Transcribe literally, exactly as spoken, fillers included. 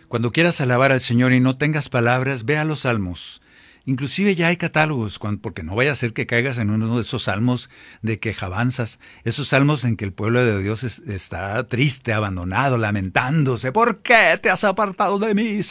Cuando quieras alabar al Señor y no tengas palabras, ve a los salmos. Inclusive ya hay catálogos, porque no vaya a ser que caigas en uno de esos salmos de quejabanzas, esos salmos en que el pueblo de Dios está triste, abandonado, lamentándose. ¿Por qué te has apartado de mí,